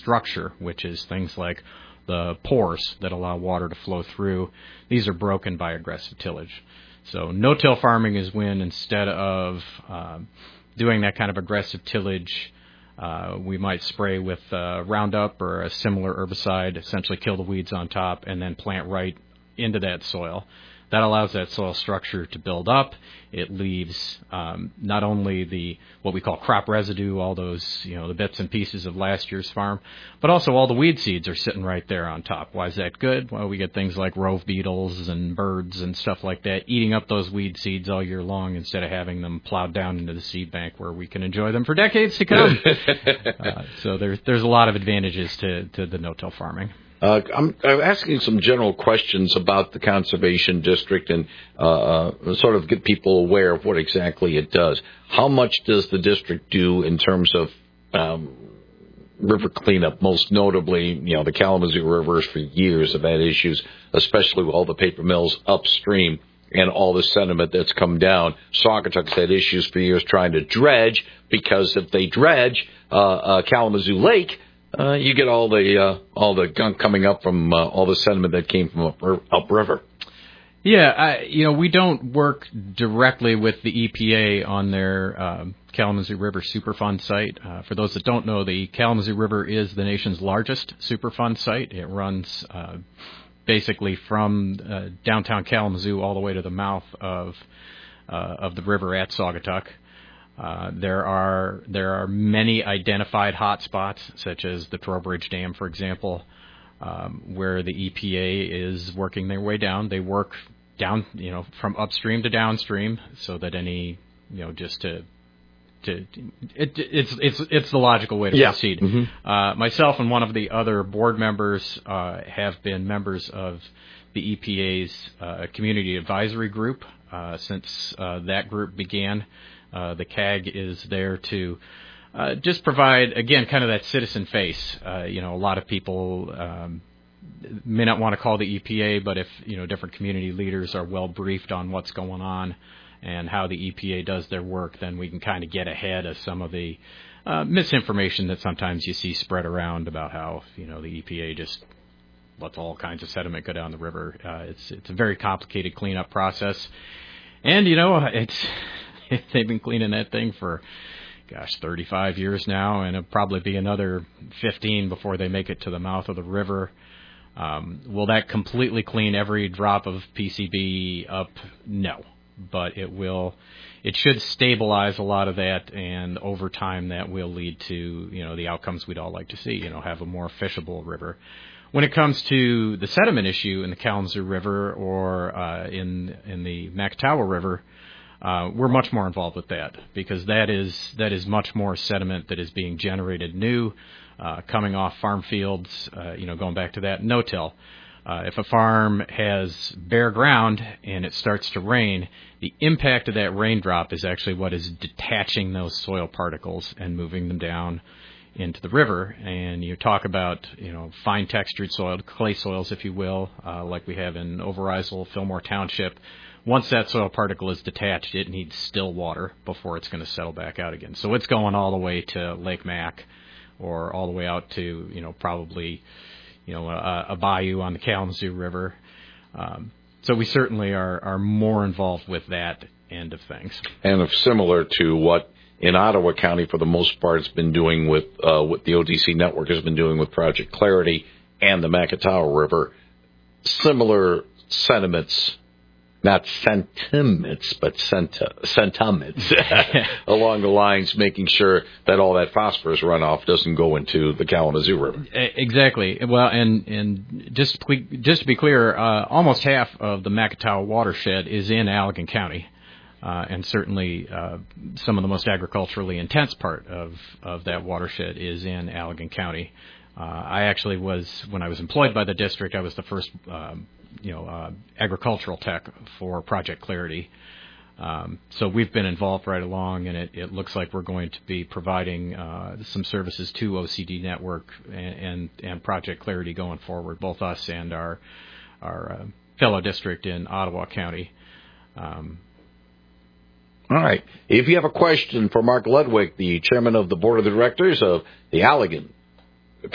structure, which is things like the pores that allow water to flow through. These are broken by aggressive tillage. So no-till farming is when instead of doing that kind of aggressive tillage, we might spray with Roundup or a similar herbicide, essentially kill the weeds on top, and then plant right into that soil. That allows that soil structure to build up. It leaves not only what we call crop residue, all those, the bits and pieces of last year's farm, but also all the weed seeds are sitting right there on top. Why is that good? Well, we get things like rove beetles and birds and stuff like that eating up those weed seeds all year long instead of having them plowed down into the seed bank where we can enjoy them for decades to come. So there's a lot of advantages to the no-till farming. I'm asking some general questions about the Conservation District and sort of get people aware of what exactly it does. How much does the district do in terms of river cleanup? Most notably, the Kalamazoo rivers for years have had issues, especially with all the paper mills upstream and all the sediment that's come down. Saugatuck's had issues for years trying to dredge, because if they dredge Kalamazoo Lake, you get all the gunk coming up from all the sediment that came from upriver. Yeah, we don't work directly with the EPA on their Kalamazoo River Superfund site. For those that don't know, the Kalamazoo River is the nation's largest Superfund site. It runs basically from downtown Kalamazoo all the way to the mouth of the river at Saugatuck. There are many identified hot spots, such as the Trowbridge Dam, for example, where the EPA is working their way down. They work down, from upstream to downstream, so that it's the logical way to proceed. Mm-hmm. Myself and one of the other board members have been members of the EPA's Community Advisory Group since that group began. The CAG is there to just provide, again, kind of that citizen face. A lot of people may not want to call the EPA, but if, different community leaders are well briefed on what's going on and how the EPA does their work, then we can kind of get ahead of some of the misinformation that sometimes you see spread around about how, the EPA just lets all kinds of sediment go down the river. It's a very complicated cleanup process. And, they've been cleaning that thing for, 35 years now, and it'll probably be another 15 before they make it to the mouth of the river. Will that completely clean every drop of PCB up? No. But it should stabilize a lot of that, and over time that will lead to, the outcomes we'd all like to see, have a more fishable river. When it comes to the sediment issue in the Kalamazoo River or in the Macatawa River, we're much more involved with that, because that is much more sediment that is being generated new, coming off farm fields, going back to that no-till. If a farm has bare ground and it starts to rain, the impact of that raindrop is actually what is detaching those soil particles and moving them down into the river. And you talk about, fine textured soil, clay soils, if you will, like we have in Overijssel, Fillmore Township. Once that soil particle is detached, it needs still water before it's going to settle back out again. So it's going all the way to Lake Mac, or all the way out to, probably, a bayou on the Kalamazoo River. So we certainly are more involved with that end of things. And similar to what in Ottawa County, for the most part, it's been doing with what the ODC network has been doing with Project Clarity and the Macatawa River, similar sentiments. Not sentiments, but sentiments along the lines, making sure that all that phosphorus runoff doesn't go into the Kalamazoo River. Exactly. Well, and just to be clear, almost half of the Macatawa watershed is in Allegan County, and certainly some of the most agriculturally intense part of that watershed is in Allegan County. I actually when I was employed by the district, I was the first agricultural tech for Project Clarity. So we've been involved right along, and it looks like we're going to be providing some services to OCD Network and Project Clarity going forward, both us and our fellow district in Ottawa County. All right. If you have a question for Mark Ludwig, the chairman of the board of directors of the Allegan